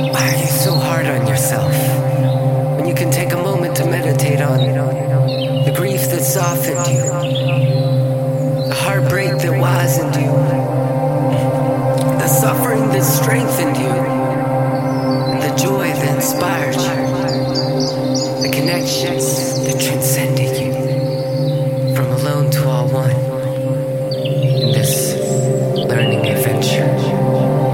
Why are you so hard on yourself? When you can take a moment to meditate on the grief that softened you, the heartbreak that wizened you, the suffering that strengthened you.